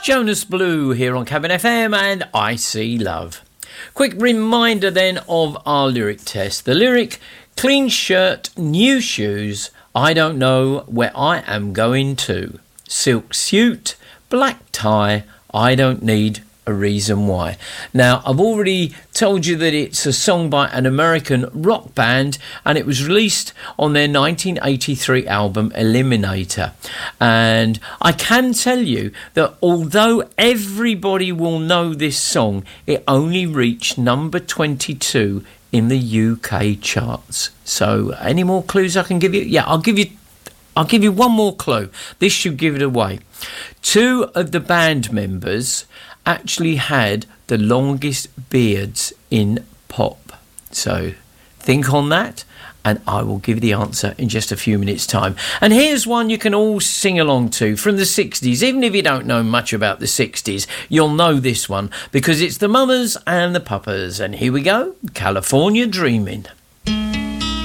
Jonas Blue here on Cabin FM and I See Love. Quick reminder then of our lyric test. The lyric, clean shirt, new shoes, I don't know where I am going to. Silk suit, black tie, I don't need a reason why. Now, I've already told you that it's a song by an American rock band and it was released on their 1983 album Eliminator. And I can tell you that although everybody will know this song, it only reached number 22 in the UK charts. So, any more clues I can give you? Yeah, I'll give you one more clue. This should give it away. Two of the band members actually had the longest beards in pop. So think on that and I will give you the answer in just a few minutes' time. And here's one you can all sing along to from the 60s. Even if you don't know much about the 60s, you'll know this one because it's the Mamas and the Papas. And here we go, California Dreamin'.